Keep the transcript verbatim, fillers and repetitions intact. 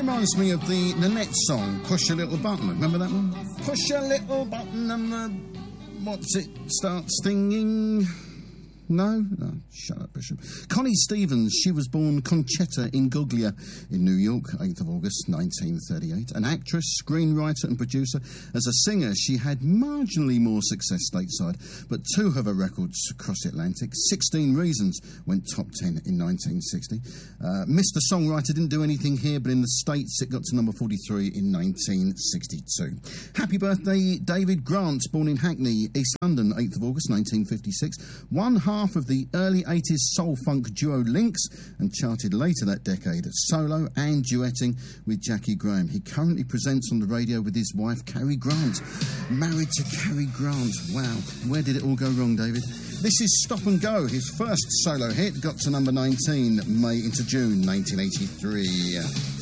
reminds me of the Nanette song, Push a Little Button. Remember that one? Push a little button and the... what's it start stinging? No? No, shut up, Bishop. Connie Stevens, she was born Concetta Ingoglia in New York, eighth of August nineteen thirty-eight. An actress, screenwriter and producer. As a singer, she had marginally more success stateside, but two of her records across the Atlantic. sixteen Reasons went top ten in nineteen sixty. Uh, Mister Songwriter didn't do anything here, but in the States it got to number forty-three in nineteen sixty-two. Happy birthday, David Grant, born in Hackney, East London, eighth of August nineteen fifty-six. One half of the early eighties soul-funk duo Lynx, and charted later that decade solo and duetting with Jackie Graham. He currently presents on the radio with his wife, Cary Grant. Married to Cary Grant. Wow. Where did it all go wrong, David? This is Stop and Go. His first solo hit got to number nineteen, May into June nineteen eighty-three.